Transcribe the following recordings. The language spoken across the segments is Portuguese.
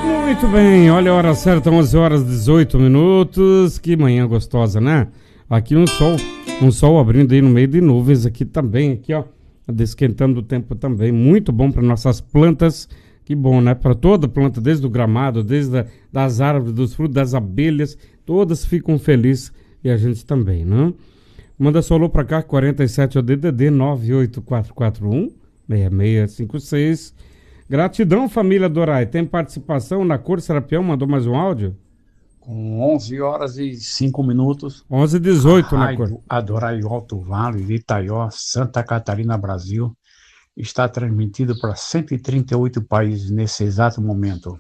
Muito bem, olha a hora certa, 11 horas e 18 minutos. Que manhã gostosa, né? Aqui um sol abrindo aí no meio de nuvens aqui também, aqui ó, desquentando o tempo também. Muito bom para nossas plantas. Que bom, né? Para toda planta, desde o gramado, das árvores, dos frutos, das abelhas, todas ficam felizes e a gente também, né? Manda seu alô para cá, 47 é o DDD 98441 6656. Gratidão, família Dorai. Tem participação na Cor Serapião? Mandou mais um áudio? Com 11 horas e 5 minutos. 11h18 na Cor. Rádio Adorai Alto Vale de Itaió, Santa Catarina, Brasil, está transmitido para 138 países nesse exato momento.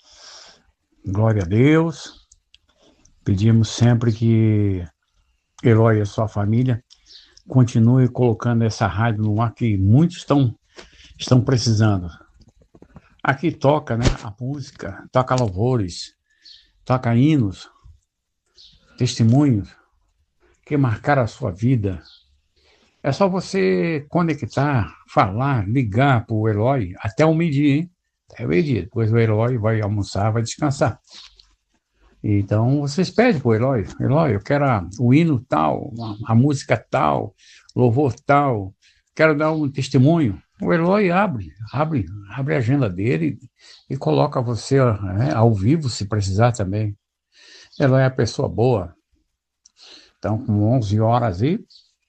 Glória a Deus. Pedimos sempre que Eloy e a sua família continue colocando essa rádio no ar que muitos estão precisando. Aqui toca, né, a música, toca louvores, toca hinos, testemunhos que marcaram a sua vida. É só você conectar, falar, ligar para o Eloy até o meio-dia, hein? Até o meio-dia. Depois o Eloy vai almoçar, vai descansar. Então, vocês pedem para o Eloy, eu quero o hino tal, a música tal, louvor tal, quero dar um testemunho. O Eloy abre a agenda dele e coloca você, né, ao vivo, se precisar também. Eloy é a pessoa boa. Então, com 11 horas e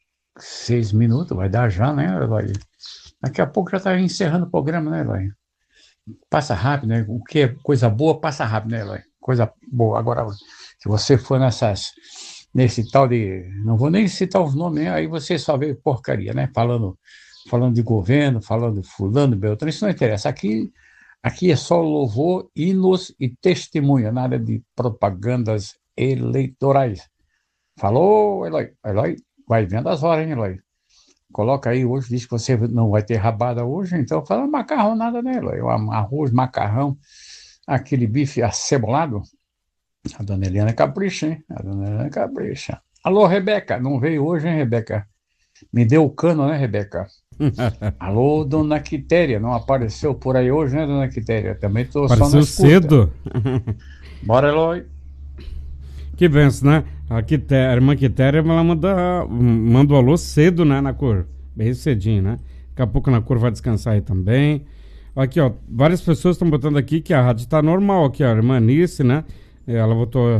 6 minutos, vai dar já, né, Eloy? Daqui a pouco já está encerrando o programa, né, Eloy? Passa rápido, né? O que é coisa boa, passa rápido, né, Eloy? Coisa boa. Agora, se você for nesse tal de... Não vou nem citar os nomes, né? Aí você só vê porcaria, né? Falando de governo, falando de fulano, Beltrano, isso não interessa. Aqui é só louvor, hinos e testemunha, nada de propagandas eleitorais. Falou, Eloy? Eloy, vai vendo as horas, hein, Eloy? Coloca aí hoje, diz que você não vai ter rabada hoje, então fala macarrão, nada, né, Eloy? Arroz, macarrão, aquele bife acebolado. A dona Eliana capricha, hein? A dona Eliana capricha. Alô, Rebeca, não veio hoje, hein, Rebeca? Me deu o cano, né, Rebeca? Alô, dona Quitéria, não apareceu por aí hoje, né, dona Quitéria? Também tô só na Apareceu escuta. cedo. Bora, Eloy. Que benção, né? A irmã Quitéria, ela manda o alô cedo, né, na Cor. Bem cedinho, né? Daqui a pouco na Cor vai descansar aí também. Aqui, ó, várias pessoas estão botando aqui que a rádio tá normal aqui, ó. A irmã Nice, né? Ela botou...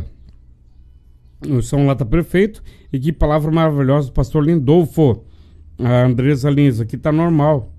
O som lá tá perfeito. E que palavra maravilhosa do pastor Lindolfo. A Andresa Lins, aqui tá normal.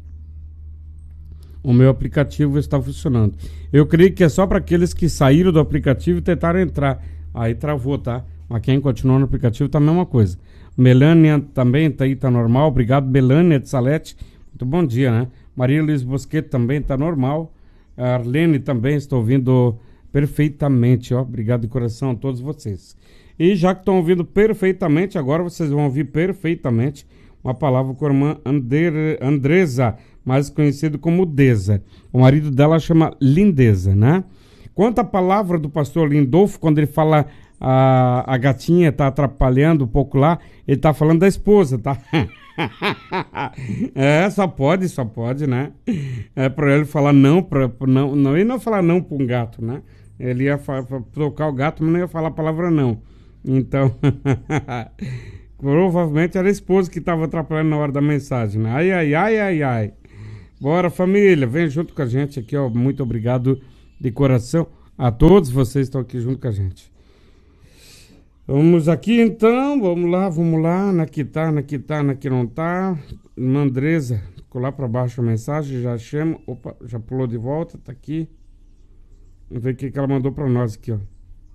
O meu aplicativo está funcionando. Eu creio que é só para aqueles que saíram do aplicativo e tentaram entrar. Aí travou, tá? Mas quem continuou no aplicativo tá a mesma coisa. Melânia também tá aí, tá normal. Obrigado, Melânia de Salete. Muito bom dia, né? Maria Luiz Bosquet também tá normal. A Arlene também, estou ouvindo perfeitamente, ó. Obrigado de coração a todos vocês. E já que estão ouvindo perfeitamente, agora vocês vão ouvir perfeitamente uma palavra com a irmã Andresa, mais conhecido como Deza. O marido dela chama Lindeza, né? Quanto à palavra do pastor Lindolfo, quando ele fala a gatinha tá atrapalhando um pouco lá, ele tá falando da esposa, tá? Só pode, né? É para ele falar não, não, ele não falar não para um gato, né? Ele ia tocar o gato, mas não ia falar a palavra não. Então, provavelmente era a esposa que estava atrapalhando na hora da mensagem, né? Ai. Bora, família, vem junto com a gente aqui, ó. Muito obrigado de coração a todos vocês que estão aqui junto com a gente. Vamos aqui então, vamos lá, na que não tá. Irmã Andresa, ficou lá para baixo a mensagem, já chama, opa, já pulou de volta, tá aqui. Vamos ver o que ela mandou para nós aqui, ó.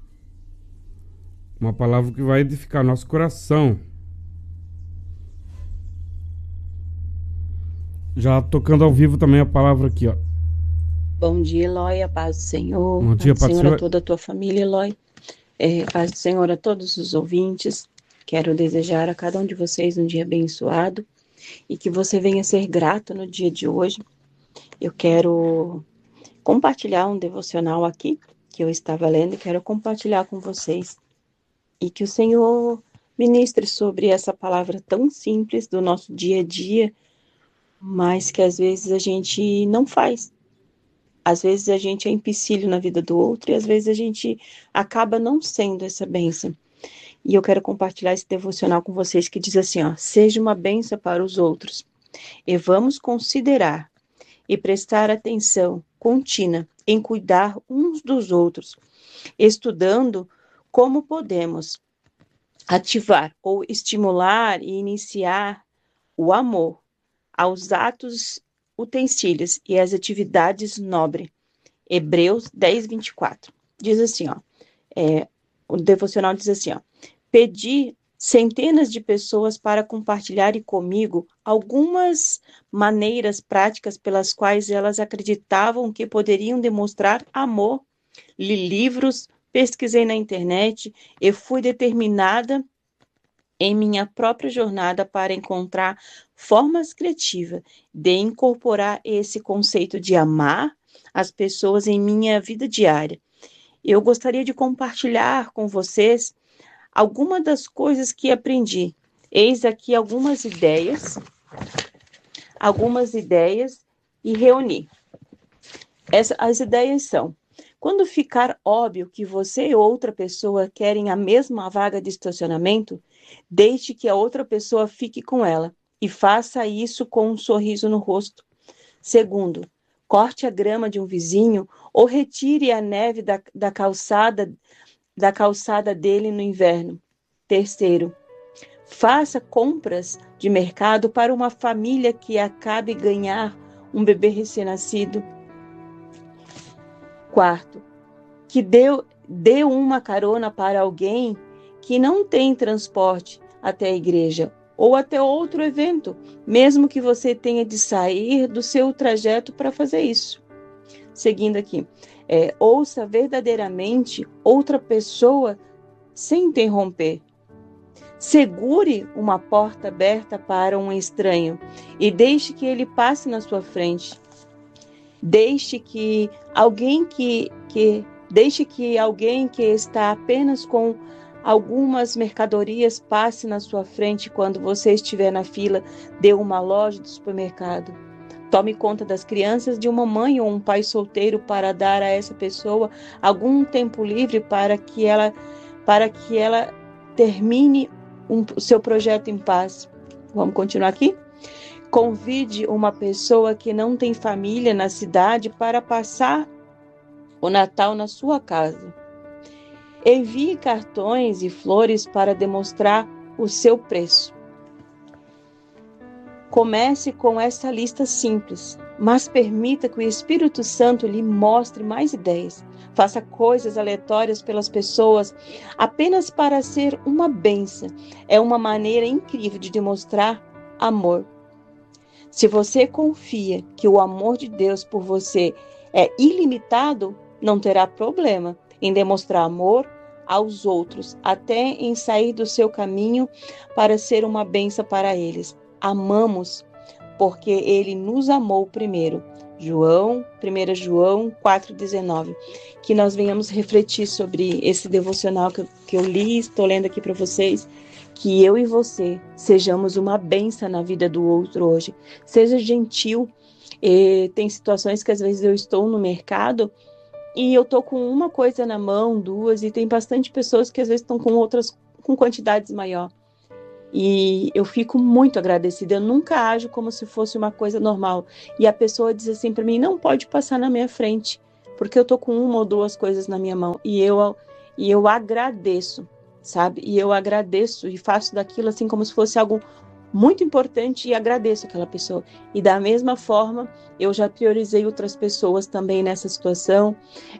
Uma palavra que vai edificar nosso coração. Já tocando ao vivo também a palavra aqui, ó. Bom dia, Eloy, a paz do Senhor. Bom dia, paz do Senhor a toda a tua família, Eloy. Paz do Senhor a todos os ouvintes. Quero desejar a cada um de vocês um dia abençoado e que você venha ser grato no dia de hoje. Eu quero compartilhar um devocional aqui que eu estava lendo e quero compartilhar com vocês. E que o Senhor ministre sobre essa palavra tão simples do nosso dia a dia, mas que às vezes a gente não faz. Às vezes a gente é empecilho na vida do outro e às vezes a gente acaba não sendo essa bênção. E eu quero compartilhar esse devocional com vocês que diz assim, ó: seja uma bênção para os outros e vamos considerar e prestar atenção contínua em cuidar uns dos outros, estudando como podemos ativar ou estimular e iniciar o amor aos atos, utensílios e às atividades nobres. Hebreus 10, 24. Diz assim, ó, o devocional diz assim, ó: pedi centenas de pessoas para compartilharem comigo algumas maneiras práticas pelas quais elas acreditavam que poderiam demonstrar amor. Li livros, pesquisei na internet e fui determinada em minha própria jornada para encontrar formas criativas de incorporar esse conceito de amar as pessoas em minha vida diária. Eu gostaria de compartilhar com vocês algumas das coisas que aprendi. Eis aqui algumas ideias e reuni. As ideias são: quando ficar óbvio que você e outra pessoa querem a mesma vaga de estacionamento, deixe que a outra pessoa fique com ela e faça isso com um sorriso no rosto. Segundo, corte a grama de um vizinho ou retire a neve da calçada dele no inverno. Terceiro, faça compras de mercado para uma família que acabe de ganhar um bebê recém-nascido. Quarto, que dê uma carona para alguém que não tem transporte até a igreja ou até outro evento, mesmo que você tenha de sair do seu trajeto para fazer isso. Seguindo aqui, ouça verdadeiramente outra pessoa sem interromper. Segure uma porta aberta para um estranho e deixe que ele passe na sua frente. Deixe que alguém que está apenas com algumas mercadorias passe na sua frente quando você estiver na fila de uma loja do supermercado. Tome conta das crianças de uma mãe ou um pai solteiro para dar a essa pessoa algum tempo livre para que ela termine o seu projeto em paz. Vamos continuar aqui? Convide uma pessoa que não tem família na cidade para passar o Natal na sua casa. Envie cartões e flores para demonstrar o seu preço. Comece com essa lista simples, mas permita que o Espírito Santo lhe mostre mais ideias. Faça coisas aleatórias pelas pessoas apenas para ser uma bênção. É uma maneira incrível de demonstrar amor. Se você confia que o amor de Deus por você é ilimitado, não terá problema em demonstrar amor aos outros, até em sair do seu caminho para ser uma bênção para eles. Amamos porque ele nos amou primeiro. 1 João 4,19. Que nós venhamos refletir sobre esse devocional que eu li, estou lendo aqui para vocês. Que eu e você sejamos uma bênção na vida do outro hoje. Seja gentil. Tem situações que às vezes eu estou no mercado e eu estou com uma coisa na mão, duas, e tem bastante pessoas que às vezes estão com outras com quantidades maior. E eu fico muito agradecida. Eu nunca ajo como se fosse uma coisa normal. E a pessoa diz assim para mim: não pode passar na minha frente, porque eu tô com uma ou duas coisas na minha mão. E eu agradeço, sabe? E eu agradeço e faço daquilo assim como se fosse algo muito importante e agradeço aquela pessoa. E da mesma forma, eu já priorizei outras pessoas também nessa situação.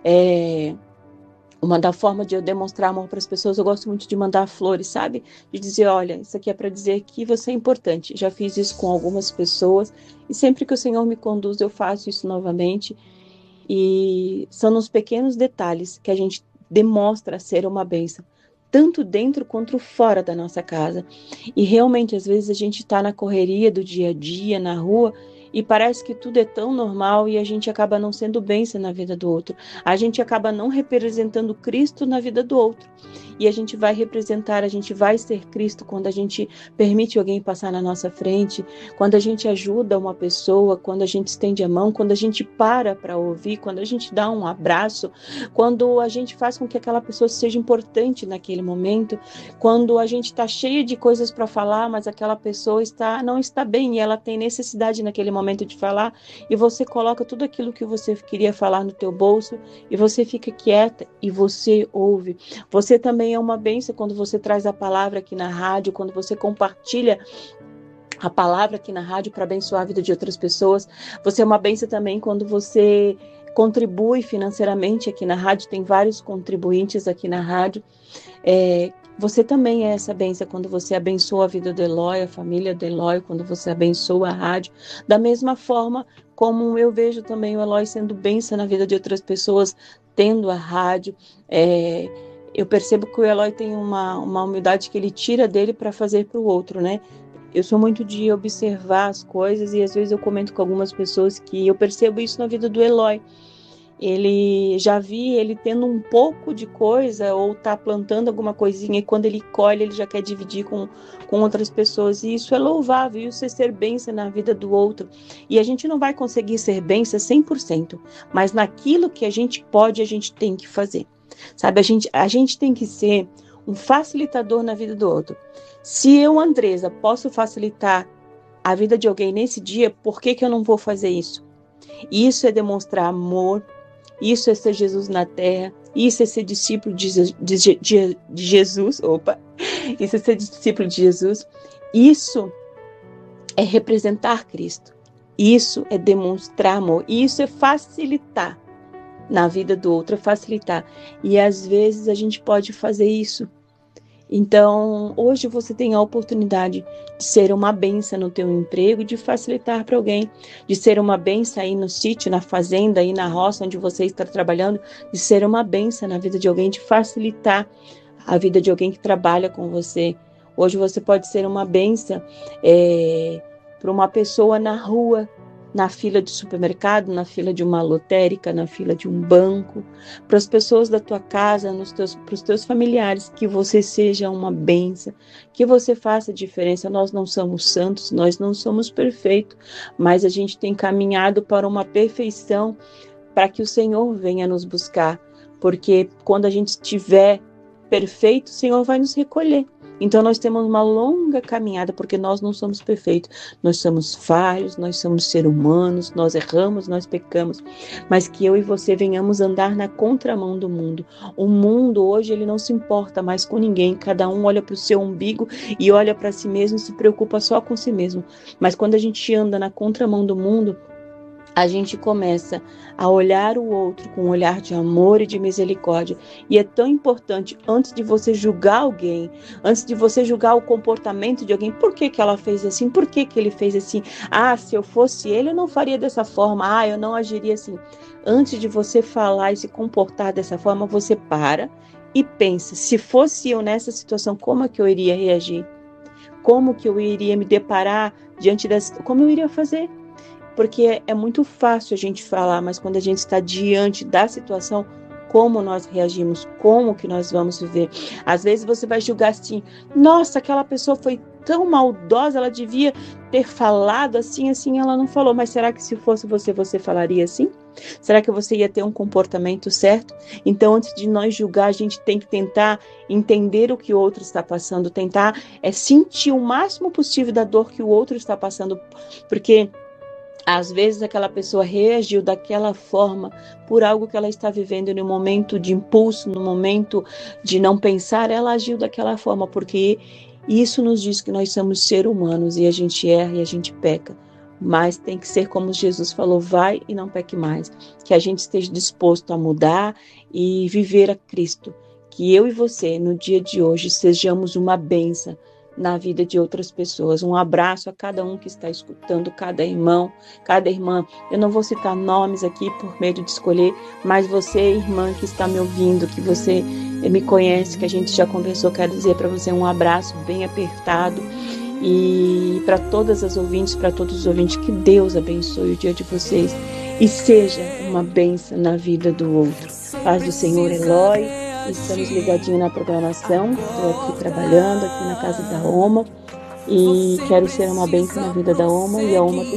Uma da forma de eu demonstrar amor para as pessoas, eu gosto muito de mandar flores, sabe? De dizer: olha, isso aqui é para dizer que você é importante. Já fiz isso com algumas pessoas e sempre que o Senhor me conduz, eu faço isso novamente. E são nos pequenos detalhes que a gente demonstra ser uma bênção, tanto dentro quanto fora da nossa casa. E realmente, às vezes, a gente está na correria do dia a dia, na rua, e parece que tudo é tão normal e a gente acaba não sendo bênção na vida do outro. A gente acaba não representando Cristo na vida do outro. E a gente vai representar, a gente vai ser Cristo quando a gente permite alguém passar na nossa frente, quando a gente ajuda uma pessoa, quando a gente estende a mão, quando a gente para ouvir, quando a gente dá um abraço, quando a gente faz com que aquela pessoa seja importante naquele momento, quando a gente está cheia de coisas para falar, mas aquela pessoa não está bem e ela tem necessidade naquele momento de falar, e você coloca tudo aquilo que você queria falar no teu bolso e você fica quieta e você ouve. Você também é uma bênção quando você traz a palavra aqui na rádio, quando você compartilha a palavra aqui na rádio para abençoar a vida de outras pessoas. Você é uma bênção também quando você contribui financeiramente aqui na rádio, tem vários contribuintes aqui na rádio. Você também é essa bênção quando você abençoa a vida do Eloy, a família do Eloy, quando você abençoa a rádio. Da mesma forma como eu vejo também o Eloy sendo bênção na vida de outras pessoas, tendo a rádio. Eu percebo que o Eloy tem uma humildade que ele tira dele para fazer para o outro, né? Eu sou muito de observar as coisas e às vezes eu comento com algumas pessoas que eu percebo isso na vida do Eloy. Já vi ele tendo um pouco de coisa ou tá plantando alguma coisinha e quando ele colhe ele já quer dividir com outras pessoas, e isso é louvável, isso é ser bênção na vida do outro. E a gente não vai conseguir ser bênção 100%, mas naquilo que a gente pode, a gente tem que fazer. Sabe, a gente tem que ser um facilitador na vida do outro. Se eu, Andresa, posso facilitar a vida de alguém nesse dia, por que eu não vou fazer isso? Isso é demonstrar amor, isso é ser Jesus na terra, isso é ser discípulo de Jesus, isso é ser discípulo de Jesus, isso é representar Cristo, isso é demonstrar amor, isso é facilitar na vida do outro, é facilitar. E às vezes a gente pode fazer isso. Então, hoje você tem a oportunidade de ser uma bênção no teu emprego, de facilitar para alguém, de ser uma bênção aí no sítio, na fazenda, aí na roça onde você está trabalhando, de ser uma bênção na vida de alguém, de facilitar a vida de alguém que trabalha com você. Hoje você pode ser uma bênção para uma pessoa na rua, na fila de supermercado, na fila de uma lotérica, na fila de um banco, para as pessoas da tua casa, para os teus familiares, que você seja uma bênção, que você faça diferença. Nós não somos santos, nós não somos perfeitos, mas a gente tem caminhado para uma perfeição, para que o Senhor venha nos buscar, porque quando a gente estiver perfeito, o Senhor vai nos recolher. Então nós temos uma longa caminhada, porque nós não somos perfeitos, nós somos falhos, nós somos seres humanos, nós erramos, nós pecamos, mas que eu e você venhamos andar na contramão do mundo. O mundo hoje ele não se importa mais com ninguém, cada um olha para o seu umbigo e olha para si mesmo e se preocupa só com si mesmo, mas quando a gente anda na contramão do mundo, a gente começa a olhar o outro com um olhar de amor e de misericórdia. E é tão importante, antes de você julgar alguém, antes de você julgar o comportamento de alguém, por que ela fez assim? Por que ele fez assim? Se eu fosse ele, eu não faria dessa forma. Eu não agiria assim. Antes de você falar e se comportar dessa forma, você para e pensa, se fosse eu nessa situação, como é que eu iria reagir? Como que eu iria me deparar diante dessa... Como eu iria fazer? Porque é muito fácil a gente falar, mas quando a gente está diante da situação, como nós reagimos, como que nós vamos viver. Às vezes você vai julgar assim, nossa, aquela pessoa foi tão maldosa, ela devia ter falado assim, ela não falou, mas será que se fosse você falaria assim? Será que você ia ter um comportamento certo? Então, antes de nós julgar, a gente tem que tentar entender o que o outro está passando, tentar sentir o máximo possível da dor que o outro está passando, porque às vezes aquela pessoa reagiu daquela forma por algo que ela está vivendo no momento de impulso, no momento de não pensar, ela agiu daquela forma, porque isso nos diz que nós somos seres humanos e a gente erra e a gente peca. Mas tem que ser como Jesus falou, vai e não peque mais. Que a gente esteja disposto a mudar e viver a Cristo. Que eu e você, no dia de hoje, sejamos uma bênção na vida de outras pessoas. Um abraço a cada um que está escutando, cada irmão, cada irmã. Eu não vou citar nomes aqui por medo de escolher, mas você, irmã, que está me ouvindo, que você me conhece, que a gente já conversou, quero dizer para você um abraço bem apertado E para todas as ouvintes, para todos os ouvintes, que Deus abençoe o dia de vocês e seja uma bênção na vida do outro. Paz do Senhor, Eloy. Estamos ligadinhos na programação. Estou aqui trabalhando aqui na casa da Oma e quero ser uma bênção na vida da Oma, e a Oma